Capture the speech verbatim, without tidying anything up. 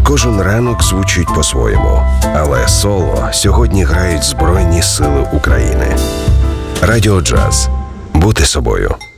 кожен ранок звучить по-своєму. Але соло сьогодні грають Збройні Сили України. Радіо Джаз. Бути собою.